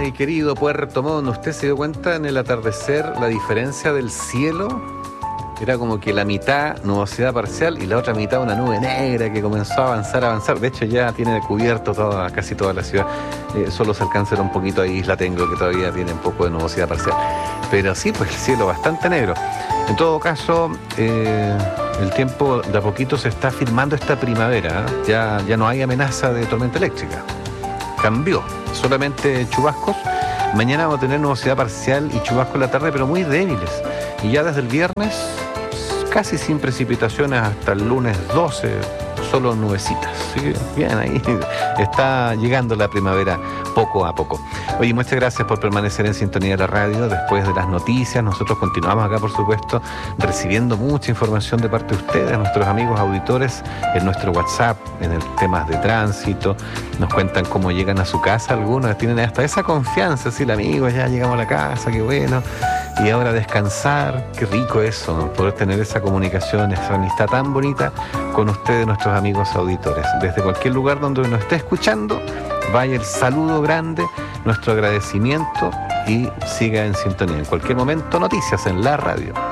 Ay, querido Puerto Montt, ¿usted se dio cuenta en el atardecer la diferencia del cielo? Era como que la mitad nubosidad parcial y la otra mitad una nube negra que comenzó a avanzar. De hecho ya tiene cubierto casi toda la ciudad. Solo se alcanza un poquito ahí Isla Tengo, que todavía tiene un poco de nubosidad parcial. Pero sí, pues el cielo bastante negro. En todo caso, el tiempo de a poquito se está firmando esta primavera. Ya no hay amenaza de tormenta eléctrica. Cambió. Solamente chubascos. Mañana vamos a tener nubosidad parcial y chubascos en la tarde, pero muy débiles. Y ya desde el viernes, casi sin precipitaciones hasta el lunes 12, solo nubecitas. ¿Sí? Bien, ahí está llegando la primavera poco a poco. Oye, muchas gracias por permanecer en sintonía de la radio. Después de las noticias, nosotros continuamos acá, por supuesto, recibiendo mucha información de parte de ustedes, nuestros amigos auditores, en nuestro WhatsApp, en el temas de tránsito. Nos cuentan cómo llegan a su casa algunos, tienen hasta esa confianza, sí, amigos, ya llegamos a la casa, qué bueno. Y ahora descansar, qué rico eso, poder tener esa comunicación, esa amistad tan bonita con ustedes, nuestros amigos auditores. Desde cualquier lugar donde nos esté escuchando, vaya el saludo grande, nuestro agradecimiento y siga en sintonía. En cualquier momento, noticias en la radio.